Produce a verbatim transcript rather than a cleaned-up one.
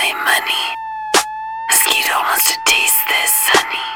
my money. Mosquito wants to taste this honey.